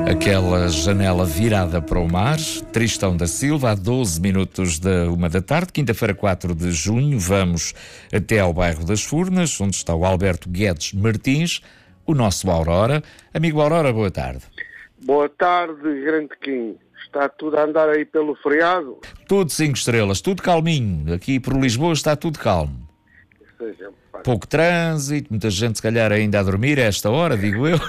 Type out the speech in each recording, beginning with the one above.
Aquela janela virada para o mar. Tristão da Silva, a 12 minutos da 1 da tarde, quinta-feira, 4 de junho. Vamos até ao bairro das Furnas, onde está o Alberto Guedes Martins, o nosso Aurora. Amigo Aurora, boa tarde. Boa tarde, grande Kim. Está tudo a andar aí pelo feriado? Tudo 5 estrelas, tudo calminho. Aqui por Lisboa está tudo calmo. Seja, pouco trânsito, muita gente se calhar ainda a dormir a esta hora, digo eu.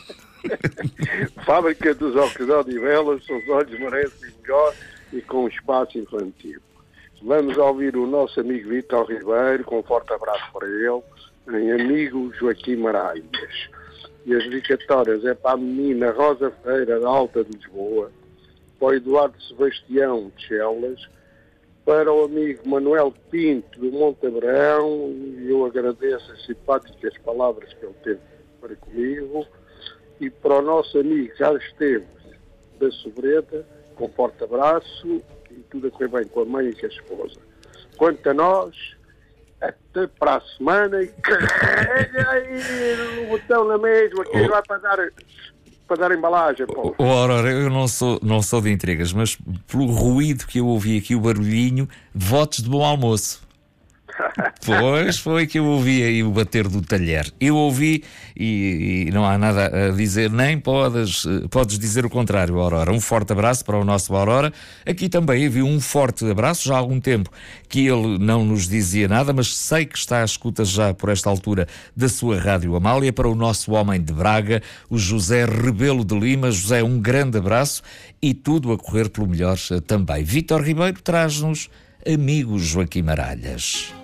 Fábrica dos óculos de Odivelas, os olhos merecem melhor e com um espaço infantil. Vamos ouvir o nosso amigo Vítor Ribeiro, com um forte abraço para ele, em amigo Joaquim Maralhas. E as dedicatórias é para a menina Rosa Feira, da Alta de Lisboa, para o Eduardo Sebastião, de Chelas, para o amigo Manuel Pinto, do Monte Abraão, e eu agradeço as simpáticas palavras que ele teve para comigo, e para o nosso amigo Carlos Esteves, da Sobreda, com forte abraço, e tudo a correr bem com a mãe e com a esposa. Quanto a nós, até para a semana, e carrega aí no botão na mesma, que vai para dar embalagem, pô. Aurora, eu não sou de intrigas, mas pelo ruído que eu ouvi aqui, o barulhinho, votos de bom almoço. Pois foi que eu ouvi aí o bater do talher. Eu ouvi e não há nada a dizer, nem podes dizer o contrário, Aurora. Um forte abraço para o nosso Aurora. Aqui também havia um forte abraço, já há algum tempo que ele não nos dizia nada, mas sei que está à escuta já por esta altura da sua Rádio Amália, para o nosso homem de Braga, o José Rebelo de Lima. José, um grande abraço e tudo a correr pelo melhor também. Vítor Ribeiro traz-nos amigo Joaquim Maralhas.